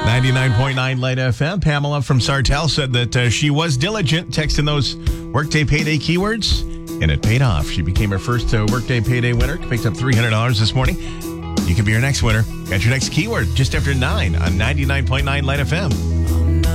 99.9 Light FM. Pamela from Sartell said that she was diligent texting those Workday Payday keywords, and it paid off. She became her first Workday Payday winner, picked up $300 this morning. You could be your next winner. Got your next keyword just after 9 on 99.9 Light FM.